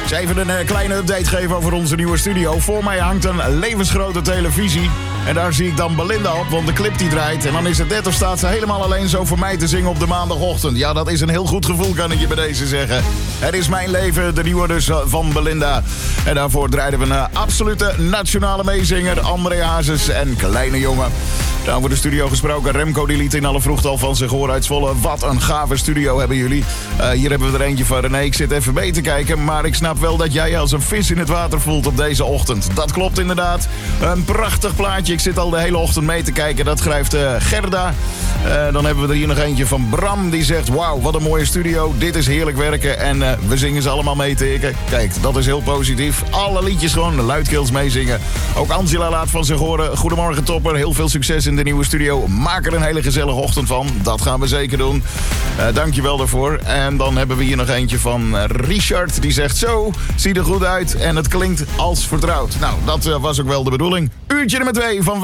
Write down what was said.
Ik zal even een kleine update geven over onze nieuwe studio. Voor mij hangt een levensgrote televisie. En daar zie ik dan Belinda op, want de clip die draait. En dan is het net of staat ze helemaal alleen zo voor mij te zingen op de maandagochtend. Ja, dat is een heel goed gevoel, kan ik je bij deze zeggen. Het is mijn leven, de nieuwe dus van Belinda. En daarvoor draaiden we een absolute nationale meezinger. André Hazes en Kleine Jongen. Daar over de studio gesproken. Remco die liet in alle vroegte al van zich horen uit Zwolle. Wat een gave studio hebben jullie. Hier hebben we er eentje van René. Ik zit even mee te kijken. Maar ik snap wel dat jij je als een vis in het water voelt op deze ochtend. Dat klopt inderdaad. Een prachtig plaatje. Ik zit al de hele ochtend mee te kijken. Dat schrijft Gerda. Dan hebben we er hier nog eentje van Bram. Die zegt, wauw, wat een mooie studio. Dit is heerlijk werken. En we zingen ze allemaal mee te hikken. Kijk, dat is heel positief. Alle liedjes gewoon luidkeels meezingen. Ook Angela laat van zich horen. Goedemorgen topper. Heel veel succes in de nieuwe studio. Maak er een hele gezellige ochtend van. Dat gaan we zeker doen. Dankjewel daarvoor. En dan hebben we hier nog eentje van Richard. Die zegt zo, ziet er goed uit en het klinkt als vertrouwd. Nou, dat was ook wel de bedoeling. Uurtje nummer 2 van